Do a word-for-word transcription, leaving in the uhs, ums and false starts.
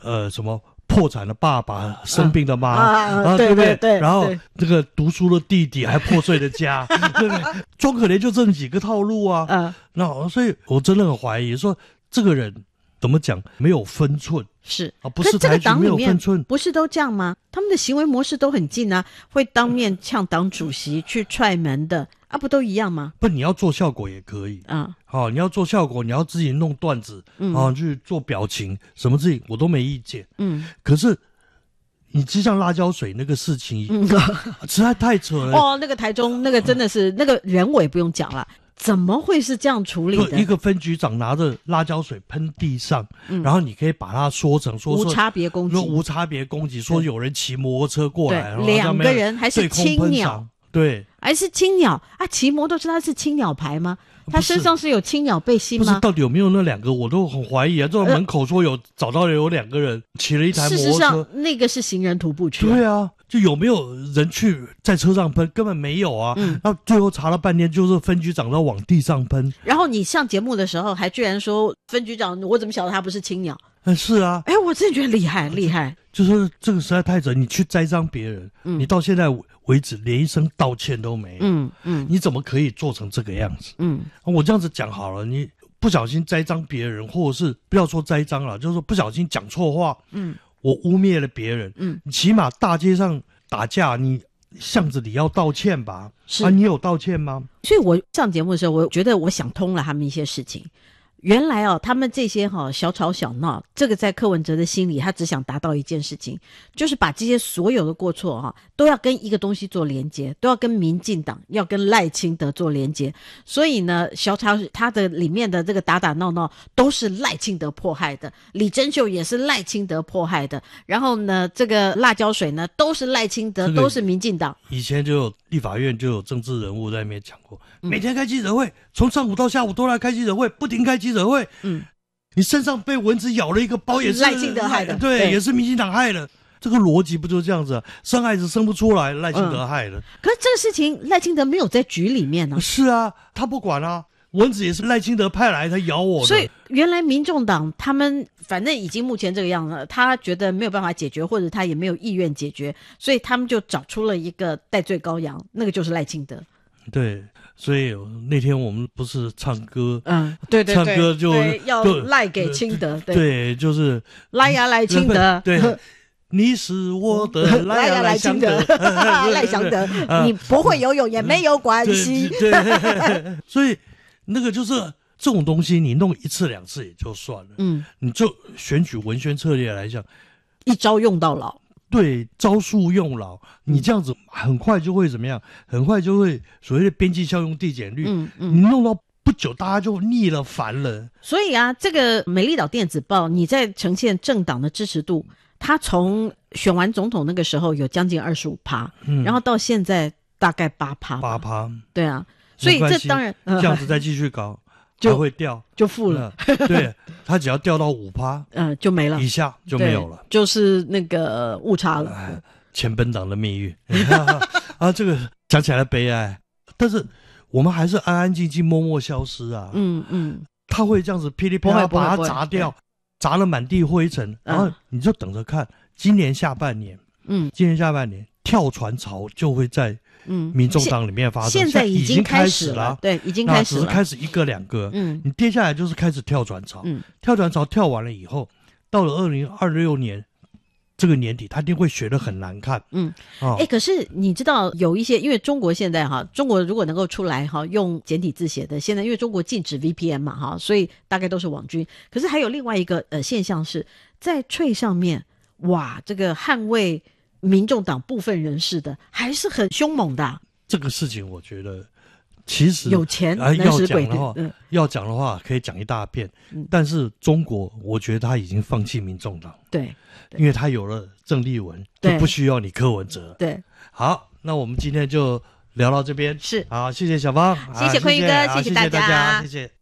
呃什么破产的爸爸、生病的妈， 啊啊，对不对？ 对对对然后对这个读书的弟弟，还破碎的家，对不对？装可怜就这么几个套路啊。 嗯， 那所以我真的很怀疑，说这个人怎么讲没有分寸。 是啊，不可是这个是台军没党里面有分寸， 不是都这样吗？他们的行为模式都很近啊，会当面呛党主席、去踹门的啊，不都一样吗？ 不，你要做效果也可以啊， 好、哦，你要做效果，你要自己弄段子， 嗯， 啊，去做表情，什么事情我都没意见， 嗯， 可是你就像辣椒水那个事情， 嗯， 实在太扯了。 哦，那个台中那个真的是、嗯、那个人尾不用讲了。怎么会是这样处理的？ 一个分局长拿着辣椒水喷地上、嗯，然后你可以把它说成说无差别攻击， 说无差别攻击，说有人骑摩托车过来， 两个人还是青鸟， 对， 还是青鸟啊？骑摩托车他是青鸟牌吗？他身上是有青鸟背心吗？ 不是，到底有没有那两个，我都很怀疑啊。这门口说有、呃、找到有两个人骑了一台摩托车， 事实上那个是行人徒步区、 啊。对啊。就有没有人去在车上喷？根本没有啊！嗯，然后最后查了半天，就是分局长要往地上喷。 然后你上节目的时候，还居然说分局长，我怎么晓得他不是青鸟？ 嗯，是啊。 哎，我真的觉得厉害，厉害。 就是这个实在太扯，你去栽赃别人、嗯，你到现在为止连一声道歉都没有。 嗯嗯， 你怎么可以做成这个样子？ 嗯， 我这样子讲好了，你不小心栽赃别人，或者是不要说栽赃了，就是说不小心讲错话。嗯。我污蔑了别人，嗯，你起码大街上打架，你巷子里要道歉吧？是啊，你有道歉吗？ 所以我上节目的时候，我觉得我想通了他们一些事情。原来哦，他们这些哈、哦、小吵小闹，这个在柯文哲的心里，他只想达到一件事情，就是把这些所有的过错哈、哦，都要跟一个东西做连结，都要跟民进党，要跟赖清德做连结。所以呢，小吵他的里面的这个打打闹闹都是赖清德迫害的，李珍秀也是赖清德迫害的，然后呢，这个辣椒水呢都是赖清德，这个、都是民进党。 以前就有立法院就有政治人物在那边讲过，每天开记者会，从上午到下午都来开记者会，不停开记者会。嗯，你身上被蚊子咬了一个包也是赖清德害的， 对，对，也是民进党害的。这个逻辑不就是这样子啊？生孩子生不出来，赖清德害的。嗯、 可是这个事情赖清德没有在局里面呢、啊。 是啊，他不管啊。蚊子也是赖清德派来，他咬我的。 所以原来民众党他们反正已经目前这个样子，他觉得没有办法解决，或者他也没有意愿解决，所以他们就找出了一个代罪羔羊，那个就是赖清德。 对，所以那天我们不是唱歌， 嗯，对对对， 唱歌就要赖给清德，对， 对，就是赖呀赖清德， 对。你是我的赖呀赖清德， 赖祥德，你不会游泳也没有关系。 对，对所以那个就是这种东西，你弄一次两次也就算了。嗯，你就选举文宣策略来讲， 一招用到老。 对，招数用老，你这样子很快就会怎么样？很快就会所谓的边际效用递减率。嗯嗯，你弄到不久，大家就腻了烦了。 所以啊，这个美丽岛电子报，你在呈现政党的支持度。他从选完总统那个时候有将近二十五趴，然后到现在大概八趴，八趴， 对啊，所以这当然、 呃、这样子再继续搞就会掉， 就负了。 嗯、对，他只要掉到五趴， 嗯，就没了， 以下就没有了， 就是那个误差了。 哎、前本党的命运啊，这个讲起来悲哀，但是我们还是安安静静、默默消失啊。嗯嗯，他会这样子噼里啪啦把它砸掉。砸了满地灰尘，然后你就等着看，今年下半年，嗯，今年下半年跳船潮就会在嗯民众党里面发生， 现在已经开始了， 对，已经开始了， 只是开始一个两个，嗯，你接下来就是开始跳船潮，嗯，跳船潮跳完了以后，到了二零二六年。这个年底他一定会学得很难看。嗯， 哎、哦欸，可是你知道有一些，因为中国现在哈，中国如果能够出来哈，用简体字写的，现在因为中国禁止 V P N 嘛哈，所以大概都是网军。可是还有另外一个呃现象是在Twitter上面，哇，这个捍卫民众党部分人士的还是很凶猛的、啊。 这个事情我觉得。其实有钱啊，要讲的话， 嗯、 要讲的话可以讲一大片、嗯。但是中国，我觉得他已经放弃民众党， 对， 因为他有了郑丽文，就不需要你柯文哲。 对， 好，那我们今天就聊到这边， 是， 好，谢谢小芳， 谢谢坤玉哥， 谢谢谢谢大家， 谢谢大家，谢谢。